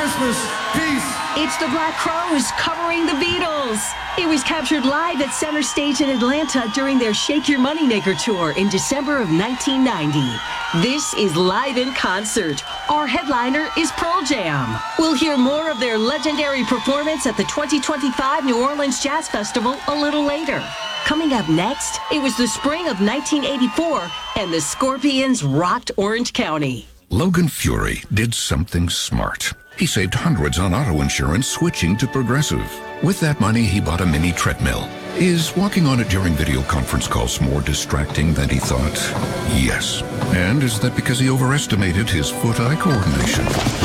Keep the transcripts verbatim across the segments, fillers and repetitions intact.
Christmas. Peace. It's the Black Crowes covering the Beatles. It was captured live at Center Stage in Atlanta during their Shake Your Moneymaker tour in December of nineteen ninety. This is Live in Concert. Our headliner is Pearl Jam. We'll hear more of their legendary performance at the twenty twenty-five New Orleans Jazz Festival a little later. Coming up next, it was the spring of nineteen eighty-four, and the Scorpions rocked Orange County. Logan Fury did something smart. He saved hundreds on auto insurance switching to Progressive. With that money, he bought a mini treadmill. Is walking on it during video conference calls more distracting than he thought? Yes. And is that because he overestimated his foot-eye coordination?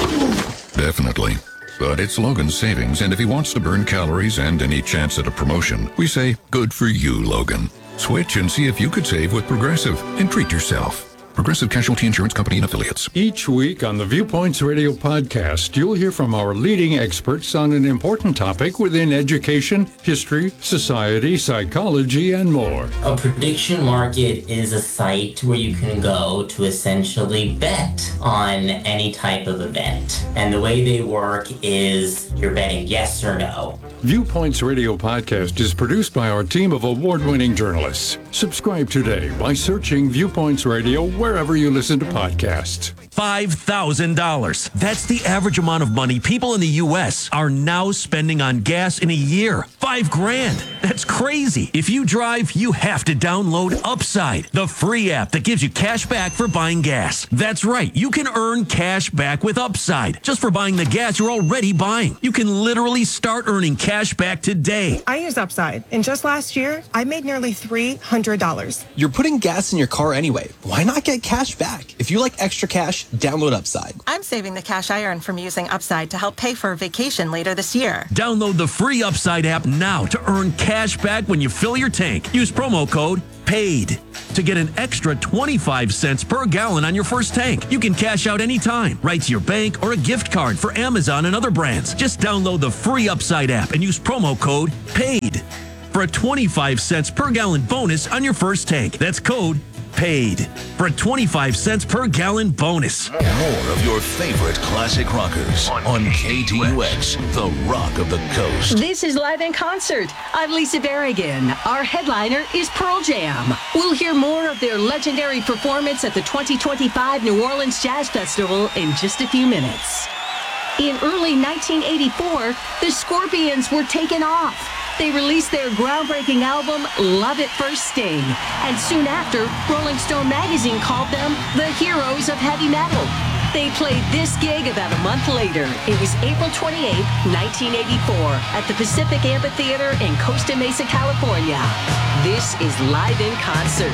Definitely. But it's Logan's savings, and if he wants to burn calories and any chance at a promotion, we say, good for you, Logan. Switch and see if you could save with Progressive and treat yourself. Progressive Casualty Insurance Company and Affiliates. Each week on the Viewpoints Radio podcast, you'll hear from our leading experts on an important topic within education, history, society, psychology, and more. A prediction market is a site where you can go to essentially bet on any type of event. And the way they work is you're betting yes or no. Viewpoints Radio podcast is produced by our team of award-winning journalists. Subscribe today by searching Viewpoints Radio wherever you listen to podcasts. five thousand dollars. That's the average amount of money people in the U S are now spending on gas in a year. Five grand. That's crazy. If you drive, you have to download Upside, the free app that gives you cash back for buying gas. That's right. You can earn cash back with Upside just for buying the gas you're already buying. You can literally start earning cash back today. I use Upside, and just last year, I made nearly three hundred dollars. You're putting gas in your car anyway. Why not get cash back? If you like extra cash, download Upside. I'm saving the cash I earn from using Upside to help pay for a vacation later this year. Download the free Upside app now to earn cash back when you fill your tank. Use promo code PAID to get an extra twenty-five cents per gallon on your first tank. You can cash out anytime, right to your bank or a gift card for Amazon and other brands. Just download the free Upside app and use promo code PAID for a twenty-five cents per gallon bonus on your first tank. That's code PAID for a twenty-five cents per gallon bonus. More of your favorite classic rockers on K T U X, the rock of the coast. This is Live in Concert. I'm Lisa Berrigan. Our headliner is Pearl Jam. We'll hear more of their legendary performance at the twenty twenty-five New Orleans Jazz Festival in just a few minutes. In early nineteen eighty-four, the Scorpions were taken off. They released their groundbreaking album, Love at First Sting, and soon after, Rolling Stone magazine called them the heroes of heavy metal. They played this gig about a month later. It was April twenty-eighth, nineteen eighty-four, at the Pacific Amphitheater in Costa Mesa, California. This is Live in Concert.